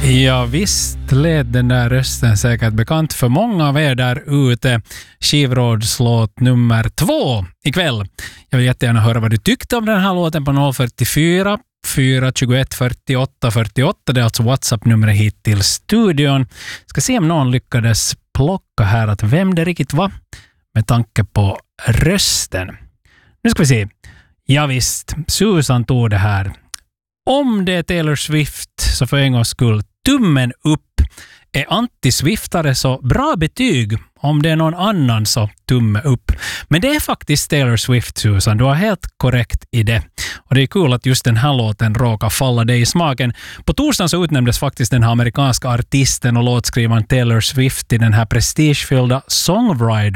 Ja, visst lät den där rösten säkert bekant för många av er där ute. Skivrådslåt nummer 2 ikväll. Jag vill jättegärna höra vad du tyckte om den här låten på 044 421 48 48. Det är alltså WhatsApp-numret hit till studion. Ska se om någon lyckades plocka här att vem det riktigt var med tanke på rösten. Nu ska vi se. Ja visst, Susan tog det här. Om det är Taylor Swift så för en gångs skull tummen upp. Är anti-swiftare så bra betyg. Om det är någon annan så tumme upp. Men det är faktiskt Taylor Swift, Susan. Du har helt korrekt i det. Och det är kul att just den här låten råkar falla dig i smaken. På torsdagen så utnämndes faktiskt den här amerikanska artisten och låtskrivaren Taylor Swift till den här prestigefyllda Songwriter